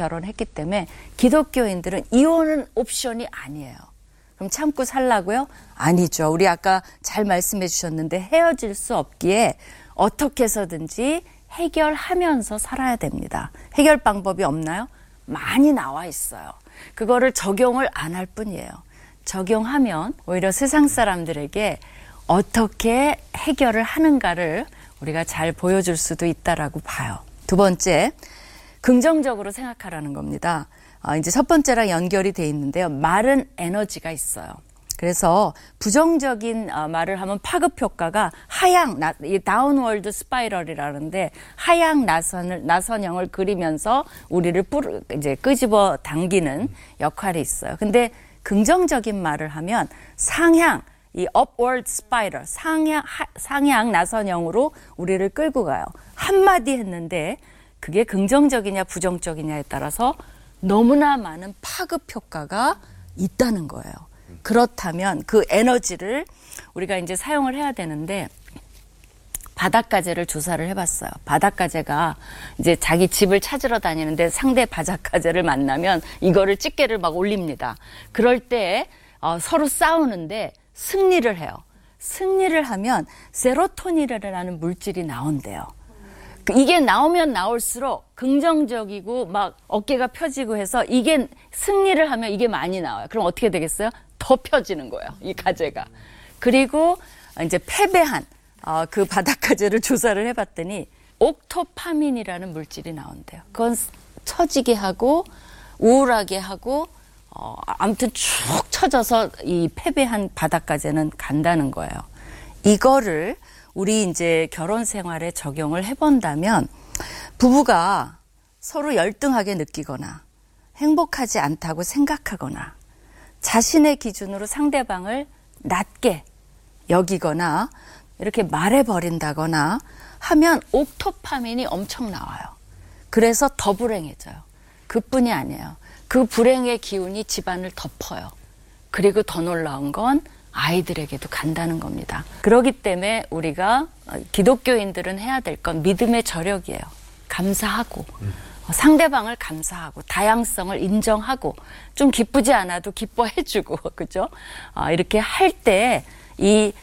결혼했기 때문에 기독교인들은 이혼은 옵션이 아니에요. 그럼 참고 살라고요? 아니죠. 우리 아까 잘 말씀해 주셨는데 헤어질 수 없기에 어떻게 해서든지 해결하면서 살아야 됩니다. 해결 방법이 없나요? 많이 나와 있어요. 그거를 적용을 안 할 뿐이에요. 적용하면 오히려 세상 사람들에게 어떻게 해결을 하는가를 우리가 잘 보여줄 수도 있다라고 봐요. 두 번째, 긍정적으로 생각하라는 겁니다. 이제 첫 번째랑 연결이 돼 있는데요. 말은 에너지가 있어요. 그래서 부정적인 말을 하면 파급 효과가 다운월드 스파이럴이라는데 하향 나선형을 그리면서 우리를 이제 끄집어 당기는 역할이 있어요. 근데 긍정적인 말을 하면 상향, 이 upward spiral, 상향 나선형으로 우리를 끌고 가요. 한마디 했는데 그게 긍정적이냐 부정적이냐에 따라서 너무나 많은 파급 효과가 있다는 거예요. 그렇다면 그 에너지를 우리가 이제 사용을 해야 되는데 바닷가재를 조사를 해봤어요. 바닷가재가 이제 자기 집을 찾으러 다니는데 상대 바닷가재를 만나면 이거를 집게를 막 올립니다. 그럴 때 서로 싸우는데 승리를 해요. 승리를 하면 세로토닌이라는 물질이 나온대요. 이게 나오면 나올수록 긍정적이고 막 어깨가 펴지고 해서 이게 승리를 하면 이게 많이 나와요. 그럼 어떻게 되겠어요? 더 펴지는 거예요. 이 가재가. 그리고 이제 패배한 그 바닷가재를 조사를 해봤더니 옥토파민이라는 물질이 나온대요. 그건 처지게 하고 우울하게 하고 아무튼 축 처져서 이 패배한 바닷가재는 간다는 거예요. 이거를 우리 이제 결혼 생활에 적용을 해본다면 부부가 서로 열등하게 느끼거나 행복하지 않다고 생각하거나 자신의 기준으로 상대방을 낮게 여기거나 이렇게 말해버린다거나 하면 옥토파민이 엄청 나와요. 그래서 더 불행해져요. 그뿐이 아니에요. 그 불행의 기운이 집안을 덮어요. 그리고 더 놀라운 건 아이들에게도 간다는 겁니다. 그렇기 때문에 우리가 기독교인들은 해야 될 건 믿음의 저력이에요. 감사하고 상대방을 감사하고 다양성을 인정하고 좀 기쁘지 않아도 기뻐해주고 그죠? 이렇게 할 때 이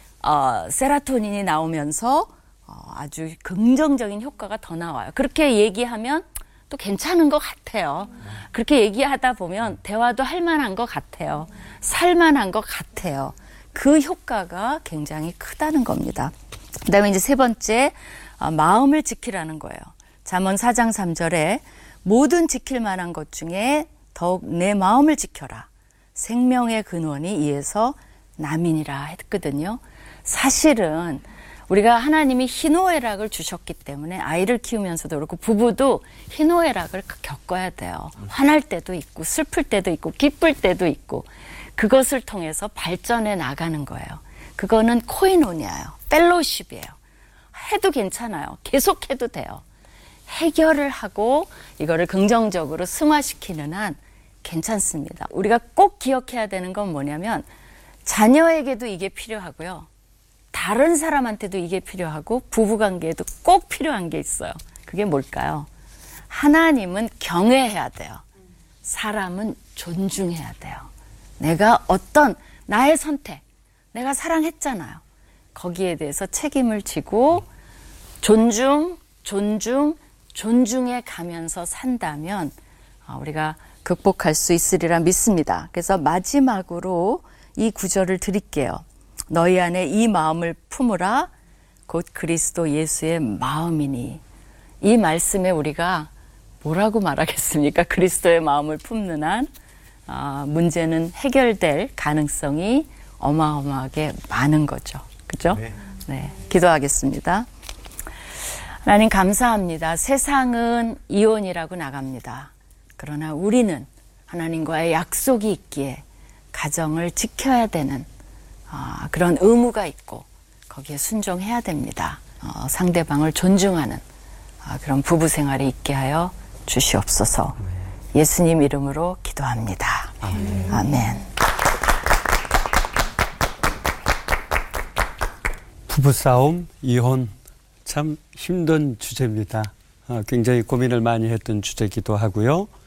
세로토닌이 나오면서 아주 긍정적인 효과가 더 나와요. 그렇게 얘기하면 또 괜찮은 것 같아요. 그렇게 얘기하다 보면 대화도 할 만한 것 같아요. 살만한 것 같아요. 그 효과가 굉장히 크다는 겁니다. 그다음에 이제 세 번째, 마음을 지키라는 거예요. 잠언 4장 3절에 모든 지킬 만한 것 중에 더욱 내 마음을 지켜라. 생명의 근원이 이에서 남이니라 했거든요. 사실은 우리가 하나님이 희노애락을 주셨기 때문에 아이를 키우면서도 그렇고 부부도 희노애락을 겪어야 돼요. 화날 때도 있고 슬플 때도 있고 기쁠 때도 있고 그것을 통해서 발전해 나가는 거예요. 그거는 코이노니아예요. 펠로십이에요. 해도 괜찮아요. 계속 해도 돼요. 해결을 하고 이거를 긍정적으로 승화시키는 한 괜찮습니다. 우리가 꼭 기억해야 되는 건 뭐냐면 자녀에게도 이게 필요하고요. 다른 사람한테도 이게 필요하고 부부관계에도 꼭 필요한 게 있어요. 그게 뭘까요? 하나님은 경외해야 돼요. 사람은 존중해야 돼요. 내가 어떤 나의 선택, 내가 사랑했잖아요. 거기에 대해서 책임을 지고 존중해 가면서 산다면 우리가 극복할 수 있으리라 믿습니다. 그래서 마지막으로 이 구절을 드릴게요. 너희 안에 이 마음을 품으라 곧 그리스도 예수의 마음이니. 이 말씀에 우리가 뭐라고 말하겠습니까? 그리스도의 마음을 품는 한 문제는 해결될 가능성이 어마어마하게 많은 거죠. 그죠? 네. 기도하겠습니다. 하나님 감사합니다. 세상은 이혼이라고 나갑니다. 그러나 우리는 하나님과의 약속이 있기에 가정을 지켜야 되는 그런 의무가 있고 거기에 순종해야 됩니다. 상대방을 존중하는 그런 부부 생활이 있게 하여 주시옵소서. 예수님 이름으로 기도합니다. 아멘. 부부싸움, 이혼 참 힘든 주제입니다. 굉장히 고민을 많이 했던 주제이기도 하고요.